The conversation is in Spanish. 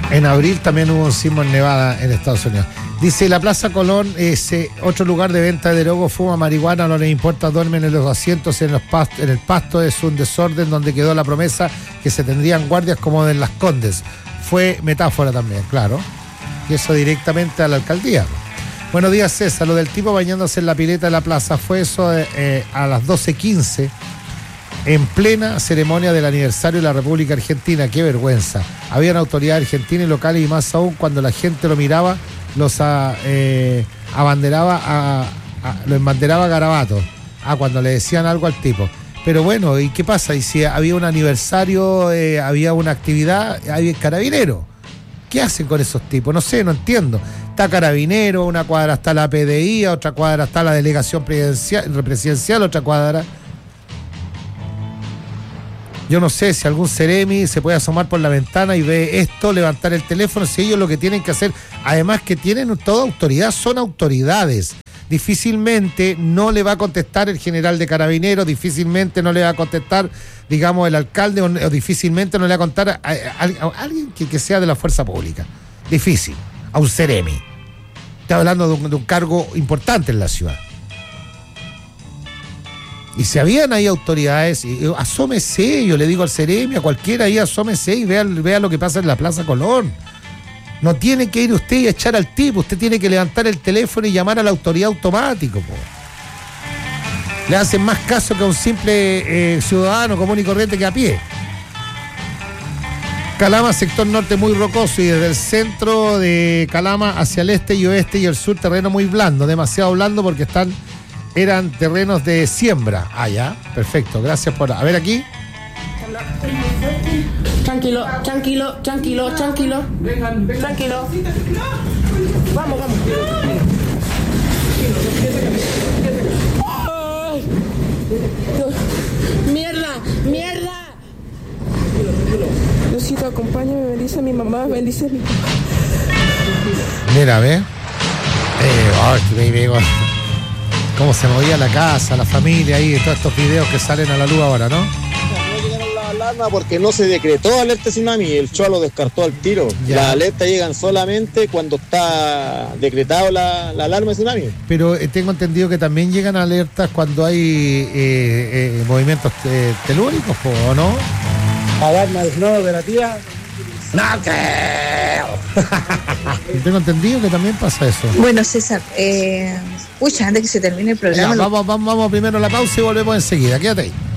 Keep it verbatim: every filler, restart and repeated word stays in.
En abril también hubo un sismo en Nevada, en Estados Unidos. Dice, la Plaza Colón es eh, otro lugar de venta de droga, fuma marihuana, no les importa, duermen en los asientos, en, los past- en el pasto, es un desorden donde quedó la promesa que se tendrían guardias como en Las Condes. Fue metáfora también, claro. Y eso directamente a la alcaldía. Buenos días, César. Lo del tipo bañándose en la pileta de la plaza fue eso eh, eh, a las doce quince. En plena ceremonia del aniversario de la República Argentina. ¡Qué vergüenza! Habían autoridades argentinas y locales y más aún cuando la gente lo miraba, los a, eh, abanderaba, a, a, lo embanderaba a garabato. Ah, cuando le decían algo al tipo. Pero bueno, ¿y qué pasa? Y si había un aniversario, eh, había una actividad, había carabinero. ¿Qué hacen con esos tipos? No sé, no entiendo. Está Carabinero, una cuadra está la P D I, otra cuadra está la Delegación Presidencial, presidencial otra cuadra. Yo no sé si algún Ceremi se puede asomar por la ventana y ve esto, levantar el teléfono, si ellos lo que tienen que hacer, además que tienen toda autoridad, son autoridades. Difícilmente no le va a contestar el general de Carabineros, difícilmente no le va a contestar, digamos, el alcalde, o, o difícilmente no le va a contar a, a, a, a alguien que, que sea de la fuerza pública. Difícil, a un Ceremi. Está hablando de un, de un cargo importante en la ciudad. Y si habían ahí autoridades, asómese, yo le digo al Ceremi, a cualquiera ahí, asómese y vea, vea lo que pasa en la Plaza Colón. No tiene que ir usted y echar al tipo, usted tiene que levantar el teléfono y llamar a la autoridad automático, po. Le hacen más caso que a un simple eh, ciudadano común y corriente que a pie. Calama, sector norte muy rocoso y desde el centro de Calama hacia el este y oeste y el sur terreno muy blando, demasiado blando porque están eran terrenos de siembra. Ah, ya, perfecto, gracias por... A ver aquí. Tranquilo, tranquilo, tranquilo, tranquilo. Vengan, vengan. Tranquilo. Vamos, vamos. ¡Ay! ¡Mierda! ¡Mierda! Diosito, acompáñame, bendice a mi mamá, bendice a mi papá. Mira, ve. Eh, oh, me digo, cómo se movía la casa, la familia ahí, todos estos videos que salen a la luz ahora, ¿no? Porque no se decretó alerta tsunami, el Choa lo descartó al tiro. Ya. Las alertas llegan solamente cuando está decretado la, la alarma de tsunami. Pero eh, tengo entendido que también llegan alertas cuando hay eh, eh, movimientos eh, telúricos, ¿o no? Alarma de no operativa. ¡No creo! Tengo entendido que también pasa eso. Bueno, César, eh, pucha, antes que se termine el programa... Ya, vamos, vamos, vamos primero a la pausa y volvemos enseguida. Quédate ahí.